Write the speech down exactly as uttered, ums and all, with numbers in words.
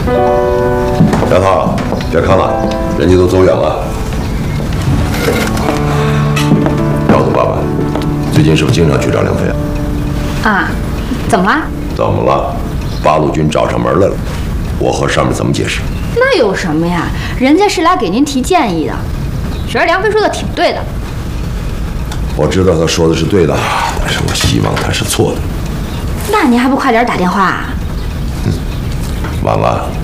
杨涛，别看了，人家都走远了。赵总爸爸，最近是不是经常去找梁飞啊？ 啊，怎么了？ 怎么了？八路军找上门来了，我和上面怎么解释？ 那有什么呀？人家是来给您提建议的，觉得梁飞说的挺对的。 我知道他说的是对的，但是我希望他是错的。 那您还不快点打电话啊？ 嗯，晚了。